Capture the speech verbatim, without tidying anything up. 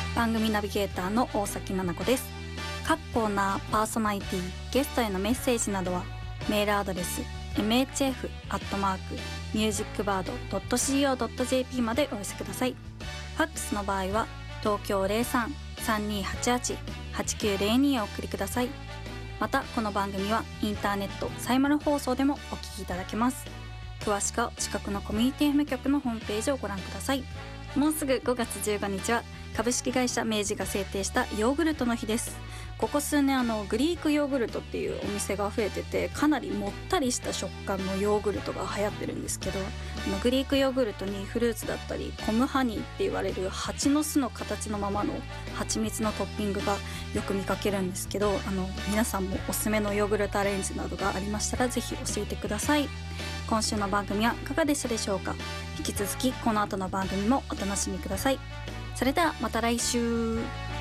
番組ナビゲーターの大崎奈々子です。各コーナー、パーソナリティ、ゲストへのメッセージなどはメールアドレス エムエイチエフ アットマーク ミュージックバード ドット シーオー ドット ジェーピー までお寄せください。ファックスの場合は東京 ゼロさん さんにーはちはち はちきゅうゼロに へお送りください。またこの番組はインターネットサイマル放送でもお聞きいただけます。詳しくはお近くのコミュニティ エフエム 局のホームページをご覧ください。もうすぐごがつじゅうごにちは株式会社明治が制定したヨーグルトの日です。ここ数年あのグリークヨーグルトっていうお店が増えてて、かなりもったりした食感のヨーグルトが流行ってるんですけど、あのグリークヨーグルトにフルーツだったりコムハニーって言われる蜂の巣の形のままの蜂蜜のトッピングがよく見かけるんですけど、あの皆さんもおすすめのヨーグルトアレンジなどがありましたらぜひ教えてください。今週の番組はいかがでしたでしょうか。引き続きこの後の番組もお楽しみください。それではまた来週。